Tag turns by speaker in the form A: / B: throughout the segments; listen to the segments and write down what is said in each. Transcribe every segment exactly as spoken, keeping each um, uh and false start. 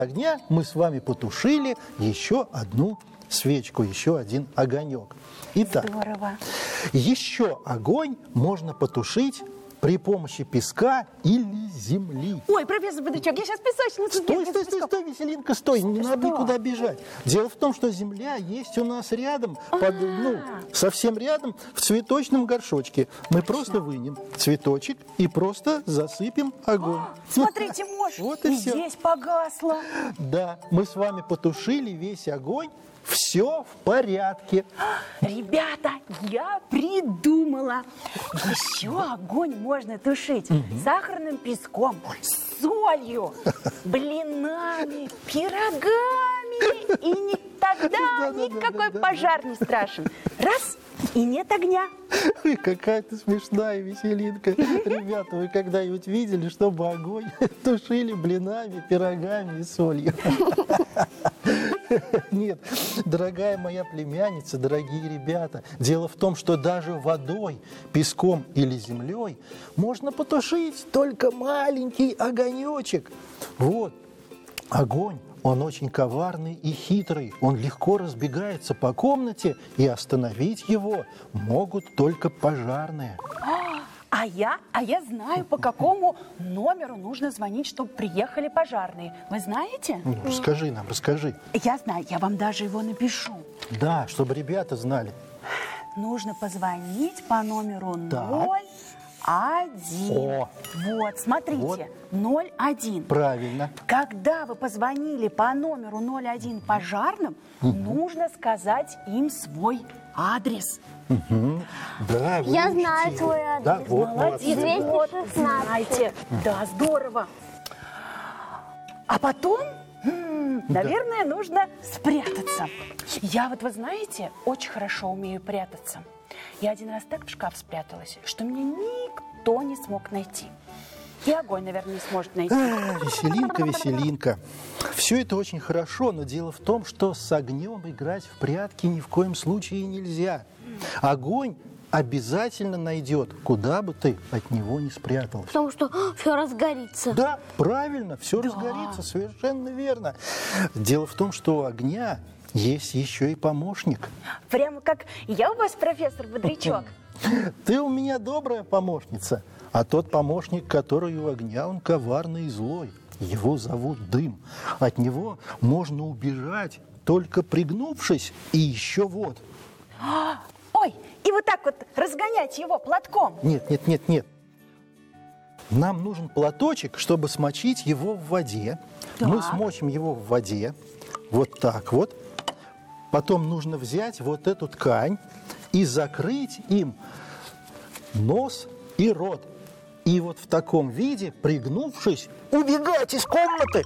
A: огня мы с вами потушили еще одну свечку, еще один огонек. Итак,
B: здорово.
A: Еще огонь можно потушить при помощи песка или земли.
B: Ой, профессор Бодрячок, я сейчас песочницу
A: Стой, стой, стой, стой, Веселинка, стой, не надо никуда бежать. Дело в том, что земля есть у нас рядом, под, ну, совсем рядом, в цветочном горшочке. Мы просто вынем цветочек и просто засыпем огонь.
B: Смотрите, Мош,
A: Вот и
B: и
A: всё.
B: здесь погасло.
A: Да, мы с вами потушили весь огонь, все в порядке.
B: Ребята, я придумала. Еще огонь можно тушить сахарным песком, солью, блинами, пирогами. И не, тогда никакой пожар не страшен. Раз, и нет огня.
A: Ой, какая ты смешная, Веселинка. Ребята, вы когда-нибудь видели, чтобы огонь тушили блинами, пирогами и солью? Нет, дорогая моя племянница, дорогие ребята, дело в том, что даже водой, песком или землей можно потушить только маленький огонечек. Вот, огонь, он очень коварный и хитрый, он легко разбегается по комнате, и остановить его могут только пожарные.
B: А я, а я знаю, по какому номеру нужно звонить, чтобы приехали пожарные. Вы знаете?
A: Ну, расскажи нам, расскажи.
B: Я знаю, я вам даже его напишу.
A: Да, чтобы ребята знали.
B: Нужно позвонить по номеру
A: Так.
B: ноль один.
A: О.
B: Вот, смотрите,
A: Вот.
B: ноль один.
A: Правильно.
B: Когда вы позвонили по номеру ноль один пожарным, нужно сказать им свой адрес.
A: Да, вы
C: Я
A: учтивы.
C: знаю твой адрес.
A: Да, вот,
B: Молодец,
A: молодцы.
B: вот,
C: двести
B: знаете. Да, здорово. А потом, м, наверное, нужно спрятаться. Я вот, вы знаете, очень хорошо умею прятаться. Я один раз так в шкаф спряталась, что меня никто не смог найти. И огонь, наверное, не сможет найти.
A: А, Веселинка, Веселинка. Все это очень хорошо, но дело в том, что с огнем играть в прятки ни в коем случае нельзя. Огонь обязательно найдет, куда бы ты от него не спрятался.
C: Потому что все разгорится.
A: Да, правильно, все разгорится, совершенно верно. Дело в том, что у огня есть еще и помощник.
B: Прямо как я у вас, профессор Бодрячок.
A: Ты у меня добрая помощница, а тот помощник, который у огня, он коварный и злой. Его зовут Дым. От него можно убежать, только пригнувшись, и еще вот.
B: Ой, и вот так вот разгонять его платком.
A: Нет, нет, нет, нет. Нам нужен платочек, чтобы смочить его в воде.
B: Так.
A: Мы смочим его в воде, вот так вот. Потом нужно взять вот эту ткань и закрыть им нос и рот. И вот в таком виде, пригнувшись, убегать из комнаты.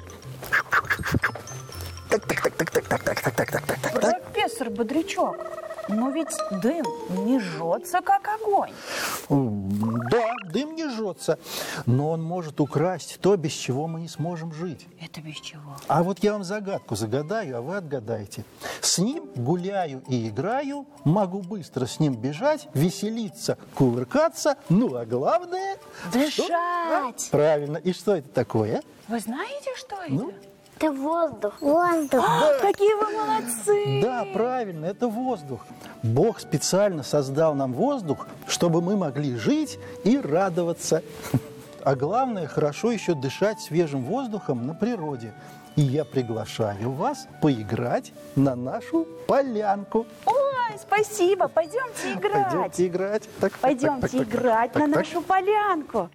A: Так, так, так, так, так, так, так, так, так, так, так, так.
B: Профессор Бодрячок, но ведь дым не жжется, как огонь.
A: Да, дым не жжется, но он может украсть то, без чего мы не сможем жить.
B: Это без чего?
A: А вот я вам загадку загадаю, а вы отгадаете. С ним гуляю и играю, могу быстро с ним бежать, веселиться, кувыркаться, ну а главное...
B: Дышать.
A: что? А, правильно. И что это такое?
B: Вы знаете, что это?
A: Ну?
C: Это воздух. Воздух.
B: А, какие вы молодцы!
A: Да, правильно, это воздух. Бог специально создал нам воздух, чтобы мы могли жить и радоваться. А главное, хорошо еще дышать свежим воздухом на природе. И я приглашаю вас поиграть на нашу полянку.
B: Ой, спасибо, пойдемте играть.
A: Пойдемте играть. Так, так,
B: Пойдемте
A: так, так, так,
B: играть
A: так,
B: на
A: так.
B: нашу полянку.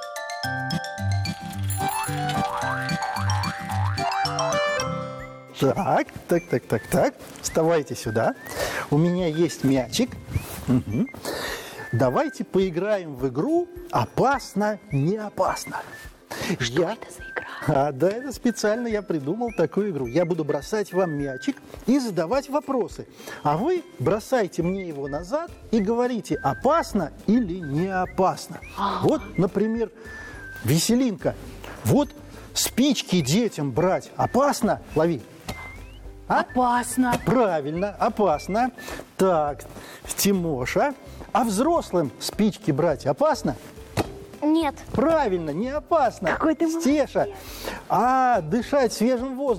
A: Так, так, так, так, так. Вставайте сюда. У меня есть мячик. Мгм. Давайте поиграем в игру «Опасно, не опасно». Что я...
B: это за игра?
A: А, да, это специально я придумал такую игру. Я буду бросать вам мячик и задавать вопросы. А вы бросайте мне его назад и говорите, опасно или не опасно. Вот, например, Веселинка. Вот спички детям брать опасно? Лови. А?
B: Опасно.
A: Правильно, опасно. Так, Тимоша. А взрослым спички брать опасно?
C: Нет.
A: Правильно, не опасно.
B: Какой ты молодец.
A: Стеша. А дышать свежим воздухом